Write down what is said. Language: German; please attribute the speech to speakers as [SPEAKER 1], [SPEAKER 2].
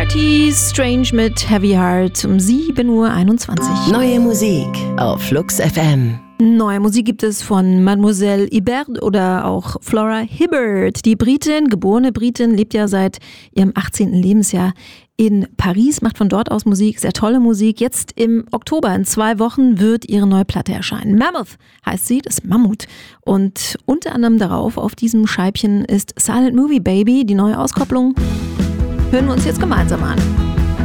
[SPEAKER 1] Party Strange mit Heavy Heart um 7:21 Uhr.
[SPEAKER 2] Neue Musik auf Flux FM.
[SPEAKER 1] Neue Musik gibt es von Mademoiselle Ibert oder auch Flora Hibbert. Die Britin, geborene Britin, lebt ja seit ihrem 18. Lebensjahr in Paris, macht von dort aus Musik, sehr tolle Musik. Jetzt im Oktober, in 2 Wochen, wird ihre neue Platte erscheinen. Mammoth heißt sie, das Mammut. Und unter anderem darauf, auf diesem Scheibchen, ist Silent Movie Baby, die neue Auskopplung. Hören wir uns jetzt gemeinsam an.